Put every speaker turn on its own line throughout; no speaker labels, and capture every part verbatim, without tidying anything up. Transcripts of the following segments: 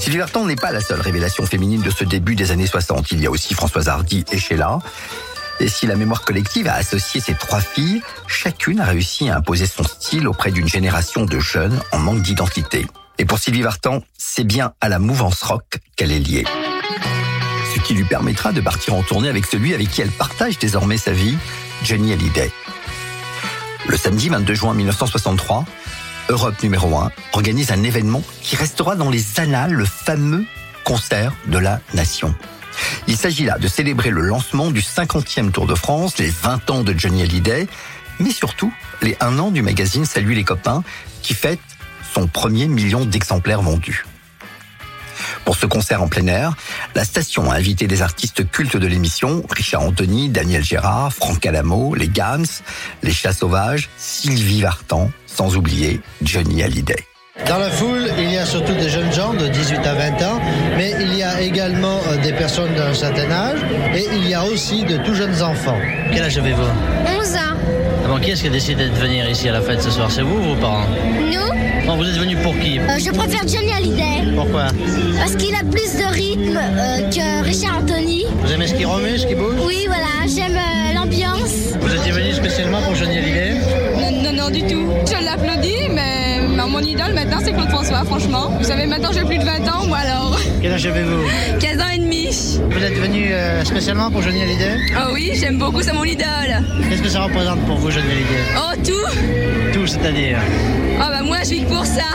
Sylvie Vartan n'est pas la seule révélation féminine de ce début des années soixante. Il y a aussi Françoise Hardy et Sheila. Et si la mémoire collective a associé ces trois filles, chacune a réussi à imposer son style auprès d'une génération de jeunes en manque d'identité. Et pour Sylvie Vartan, c'est bien à la mouvance rock qu'elle est liée. Ce qui lui permettra de partir en tournée avec celui avec qui elle partage désormais sa vie, Johnny Hallyday. Le samedi vingt-deux juin mille neuf cent soixante-trois, Europe numéro un organise un événement qui restera dans les annales, le fameux concert de la Nation. Il s'agit là de célébrer le lancement du cinquantième Tour de France, les vingt ans de Johnny Hallyday, mais surtout les un an du magazine Salut les copains, qui fête son premier million d'exemplaires vendus. Pour ce concert en plein air, la station a invité des artistes cultes de l'émission, Richard Anthony, Daniel Gérard, Franck Alamo, les Gams, les Chats Sauvages, Sylvie Vartan, sans oublier Johnny Hallyday.
Dans la foule, il y a surtout des jeunes gens de dix-huit à vingt ans, mais il y a également des personnes d'un certain âge et il y a aussi de tout jeunes enfants.
Quel âge avez-vous?
onze ans.
Ah bon, qui est-ce qui a décidé de venir ici à la fête ce soir? C'est vous ou vos parents?
Nous
Bon, vous êtes venus pour qui?
euh, Je préfère Johnny Hallyday.
Pourquoi?
Parce qu'il a plus de rythme euh, que Richard Anthony.
Vous aimez ce qui remue, ce qui bouge?
Oui, voilà, j'aime euh, l'ambiance.
Vous étiez venus spécialement pour Johnny Hallyday?
Non, non, non, du tout. Je l'applaudis, mais mon idole maintenant, c'est Claude François, franchement. Vous savez, maintenant, j'ai plus de vingt ans, moi alors.
Quel âge avez-vous?
quinze ans et demi.
Vous êtes venu euh, spécialement pour Johnny Hallyday?
Oh oui, j'aime beaucoup, c'est mon idole.
Qu'est-ce que ça représente pour vous, Johnny Hallyday?
Oh, tout.
Tout, c'est-à-dire?
Oh, bah moi, je vis pour ça.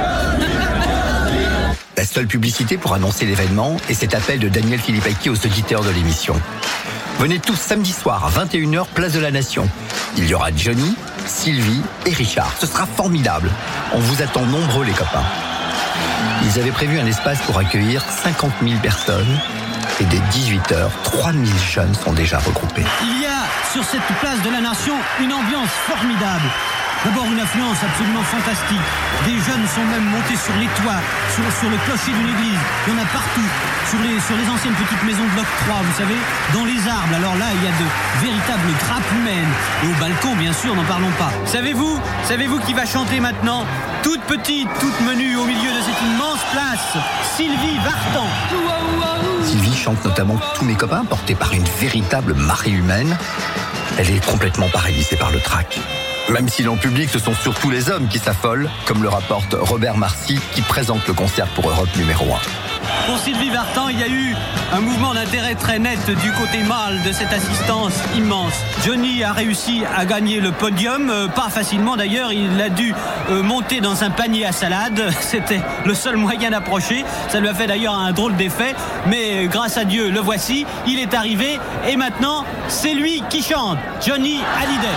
La seule publicité pour annoncer l'événement est cet appel de Daniel Philippaki aux auditeurs de l'émission. Venez tous samedi soir à vingt et une heures, place de la Nation. Il y aura Johnny, Sylvie et Richard. Ce sera formidable. On vous attend nombreux, les copains. Ils avaient prévu un espace pour accueillir cinquante mille personnes. Et dès dix-huit heures, trois mille jeunes sont déjà regroupés.
Il y a sur cette place de la Nation une ambiance formidable. D'abord une affluence absolument fantastique. Des jeunes sont même montés sur les toits, sur, sur le clocher d'une église. Il y en a partout, sur les, sur les anciennes petites maisons de l'octroi, vous savez, dans les arbres. Alors là, il y a de véritables grappes humaines. Et au balcon, bien sûr, n'en parlons pas.
Savez-vous, savez-vous qui va chanter maintenant? Toute petite, toute menue au milieu de cette immense place, Sylvie Vartan.
Sylvie chante notamment Tous mes copains, portée par une véritable marée humaine. Elle est complètement paralysée par le trac. Même si en public, ce sont surtout les hommes qui s'affolent, comme le rapporte Robert Marcy, qui présente le concert pour Europe numéro un.
Pour Sylvie Vartan, il y a eu un mouvement d'intérêt très net du côté mâle de cette assistance immense. Johnny a réussi à gagner le podium, euh, pas facilement d'ailleurs, il a dû euh, monter dans un panier à salade, c'était le seul moyen d'approcher, ça lui a fait d'ailleurs un drôle d'effet, mais euh, grâce à Dieu, le voici, il est arrivé, et maintenant, c'est lui qui chante, Johnny Hallyday.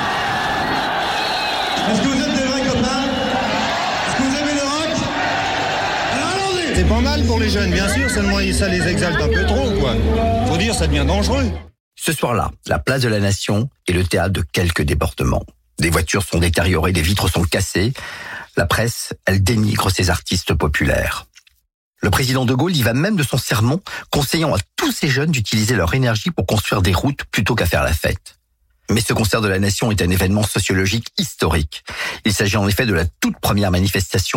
Est-ce que vous êtes des vrais copains? Est-ce que vous aimez le rock? Alors allons-y!
C'est pas mal pour les jeunes, bien sûr, seulement ça les exalte un peu trop, quoi. Faut dire, ça devient dangereux.
Ce soir-là, la place de la Nation est le théâtre de quelques débordements. Des voitures sont détériorées, des vitres sont cassées. La presse, elle dénigre ces artistes populaires. Le président de Gaulle y va même de son sermon, conseillant à tous ces jeunes d'utiliser leur énergie pour construire des routes plutôt qu'à faire la fête. Mais ce concert de la Nation est un événement sociologique historique. Il s'agit en effet de la toute première manifestation